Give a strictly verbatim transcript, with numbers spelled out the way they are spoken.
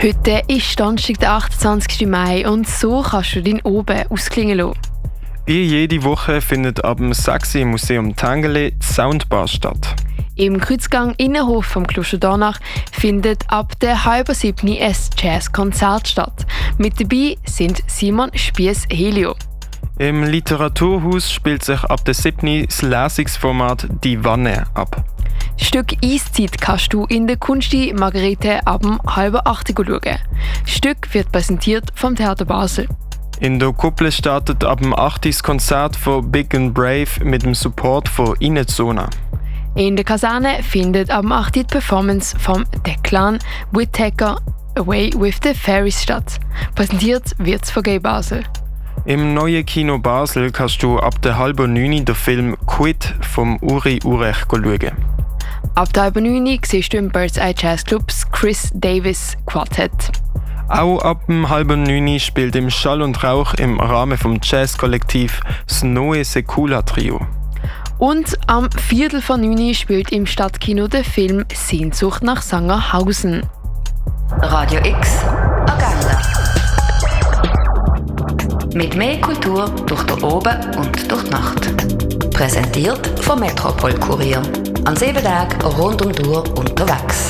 Heute ist Donnerstag, der achtundzwanzigsten Mai und so kannst du deinen Oben ausklingen lassen. Wie jede Woche findet ab dem sechs Uhr im Museum Tangeli die Soundbar statt. Im Kreuzgang Innenhof vom Kloster Dornach findet ab der halben siebten ein Jazzkonzert statt. Mit dabei sind Simon Spiess-Helio. Im Literaturhaus spielt sich ab der siebten das Lesungsformat «Die Wanne» ab. Das Stück «Eiszeit» kannst du in der Kunsti Margarete ab dem halben acht schauen. Das Stück wird präsentiert vom Theater Basel. In der Kuppel startet ab dem acht Uhr das Konzert von Big and Brave mit dem Support von Inezona. In der Kaserne findet ab dem acht Uhr die Performance vom Declan Whittaker «Away with the Fairies» statt. Präsentiert wird es von Gay Basel. Im neuen Kino Basel kannst du ab der halben neun den Film «Quit» vom Uri Urech schauen. Ab der halben neun siehst du im Birds Eye Jazz Clubs Chris Davis Quartett. Auch ab dem halben neun spielt im Schall und Rauch im Rahmen vom Jazzkollektiv das Noe Secula Trio. Und am Viertel von neun spielt im Stadtkino der Film «Sehnsucht nach Sangerhausen». Radio X Agenda. Mit mehr Kultur durch den Oben und durch die Nacht. Präsentiert vom Metropol Kurier. An sieben Tagen rund um die Uhr unterwegs.